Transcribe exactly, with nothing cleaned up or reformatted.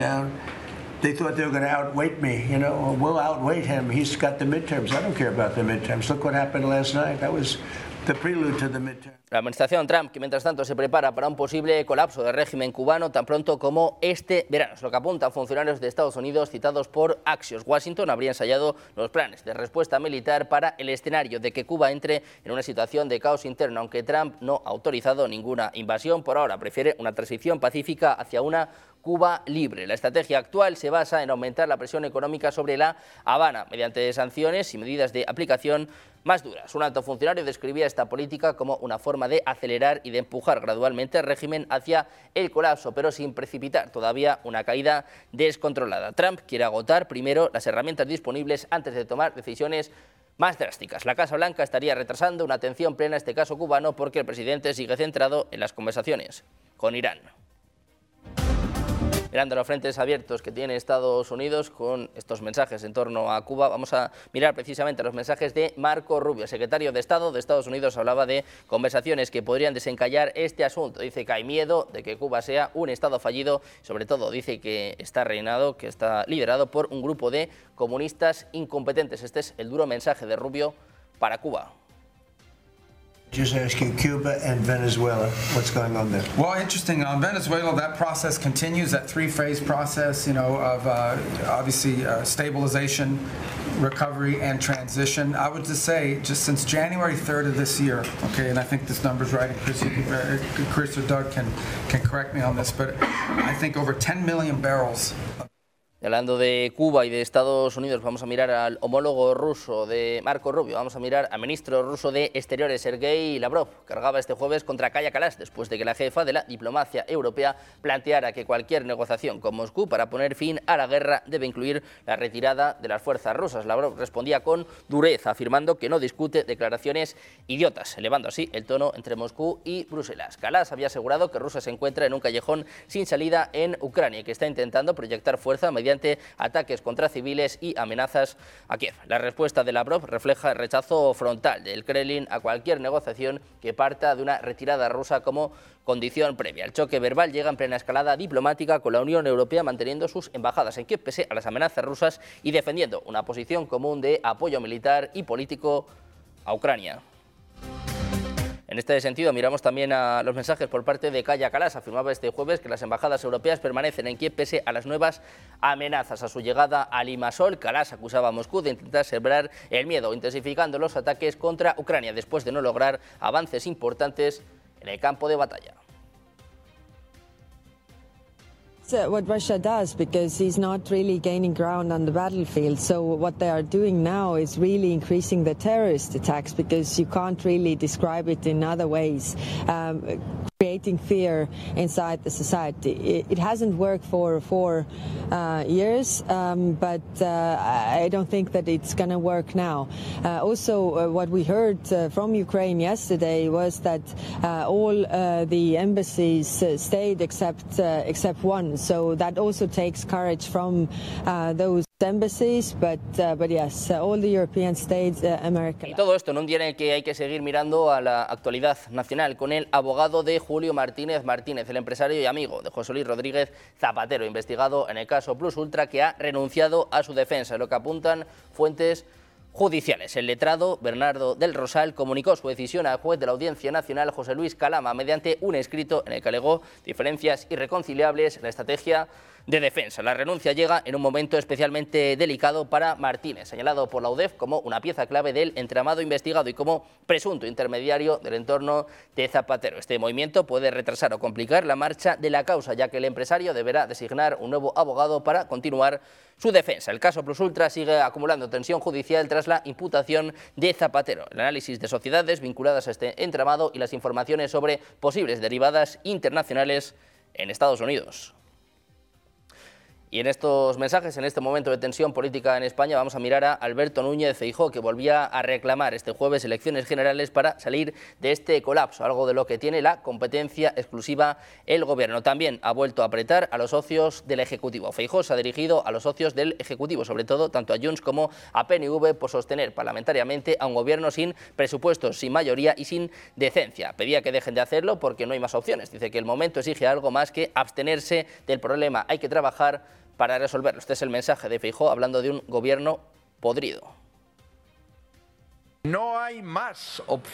Down. They thought they were going to outweight me, you know, well, we'll outweight him. He's got the midterms. I don't care about the midterms. Look what happened last night. That was the prelude to the midterms. La administración Trump, que mientras tanto se prepara para un posible colapso del régimen cubano tan pronto como este verano. Es lo que apuntan funcionarios de Estados Unidos citados por Axios. Washington habría ensayado los planes de respuesta militar para el escenario de que Cuba entre en una situación de caos interno, aunque Trump no ha autorizado ninguna invasión. Por ahora prefiere una transición pacífica hacia una Cuba libre. La estrategia actual se basa en aumentar la presión económica sobre La Habana mediante sanciones y medidas de aplicación más duras. Un alto funcionario describía esta política como una forma de acelerar y de empujar gradualmente el régimen hacia el colapso, pero sin precipitar todavía una caída descontrolada. Trump quiere agotar primero las herramientas disponibles antes de tomar decisiones más drásticas. La Casa Blanca estaría retrasando una atención plena a este caso cubano porque el presidente sigue centrado en las conversaciones con Irán. Mirando los frentes abiertos que tiene Estados Unidos con estos mensajes en torno a Cuba, vamos a mirar precisamente los mensajes de Marco Rubio, secretario de Estado de Estados Unidos. Hablaba de conversaciones que podrían desencallar este asunto. Dice que hay miedo de que Cuba sea un Estado fallido. Sobre todo dice que está reinado, que está liderado por un grupo de comunistas incompetentes. Este es el duro mensaje de Rubio para Cuba. Just asking Cuba and Venezuela, what's going on there? Well, interesting. On Venezuela, that process continues, that three-phase process, you know, of uh, obviously uh, stabilization, recovery, and transition. I would just say, just since January third of this year, okay, and I think this number's right, and Chris, you can, uh, Chris or Doug can, can correct me on this, but I think over ten million barrels. Hablando de Cuba y de Estados Unidos, vamos a mirar al homólogo ruso de Marco Rubio, vamos a mirar al ministro ruso de Exteriores, Sergei Lavrov. Cargaba este jueves contra Kaja Kallas después de que la jefa de la diplomacia europea planteara que cualquier negociación con Moscú para poner fin a la guerra debe incluir la retirada de las fuerzas rusas. Lavrov respondía con dureza, afirmando que no discute declaraciones idiotas, elevando así el tono entre Moscú y Bruselas. Kallas había asegurado que Rusia se encuentra en un callejón sin salida en Ucrania y que está intentando proyectar fuerza mediante ataques contra civiles y amenazas a Kiev. La respuesta de Lavrov refleja el rechazo frontal del Kremlin a cualquier negociación que parta de una retirada rusa como condición previa. El choque verbal llega en plena escalada diplomática, con la Unión Europea manteniendo sus embajadas en Kiev pese a las amenazas rusas y defendiendo una posición común de apoyo militar y político a Ucrania. En este sentido, miramos también a los mensajes por parte de Kaja Kallas. Afirmaba este jueves que las embajadas europeas permanecen en Kiev pese a las nuevas amenazas. A su llegada a Limasol, Kallas acusaba a Moscú de intentar sembrar el miedo, intensificando los ataques contra Ucrania después de no lograr avances importantes en el campo de batalla. What Russia does, because he's not really gaining ground on the battlefield. So what they are doing now is really increasing the terrorist attacks, because you can't really describe it in other ways. Um, creating fear inside the society. It, it hasn't worked for four uh, years, um, but uh, I don't think that it's going to work now. Uh, also, uh, what we heard uh, from Ukraine yesterday was that uh, all uh, the embassies uh, stayed except uh, except one. So that also takes courage from uh, those embassies, but uh, but yes, uh, all the European states, uh, America. Y todo esto en un día en el que hay que seguir mirando a la actualidad nacional con el abogado de Julio Martínez Martínez, el empresario y amigo de José Luis Rodríguez Zapatero, investigado en el caso Plus Ultra, que ha renunciado a su defensa, lo que apuntan fuentes judiciales. El letrado Bernardo del Rosal comunicó su decisión al juez de la Audiencia Nacional, José Luis Calama, mediante un escrito en el que alegó diferencias irreconciliables en la estrategia de defensa. La renuncia llega en un momento especialmente delicado para Martínez, señalado por la U D E F como una pieza clave del entramado investigado y como presunto intermediario del entorno de Zapatero. Este movimiento puede retrasar o complicar la marcha de la causa, ya que el empresario deberá designar un nuevo abogado para continuar su defensa. El caso Plus Ultra sigue acumulando tensión judicial tras la imputación de Zapatero, el análisis de sociedades vinculadas a este entramado y las informaciones sobre posibles derivadas internacionales en Estados Unidos. Y en estos mensajes, en este momento de tensión política en España, vamos a mirar a Alberto Núñez Feijóo, que volvía a reclamar este jueves elecciones generales para salir de este colapso, algo de lo que tiene la competencia exclusiva el Gobierno. También ha vuelto a apretar a los socios del Ejecutivo. Feijóo se ha dirigido a los socios del Ejecutivo, sobre todo tanto a Junts como a P N V, por sostener parlamentariamente a un Gobierno sin presupuestos, sin mayoría y sin decencia. Pedía que dejen de hacerlo porque no hay más opciones. Dice que el momento exige algo más que abstenerse del problema. Hay que trabajar para resolverlo. Este es el mensaje de Feijóo hablando de un gobierno podrido. No hay más opciones.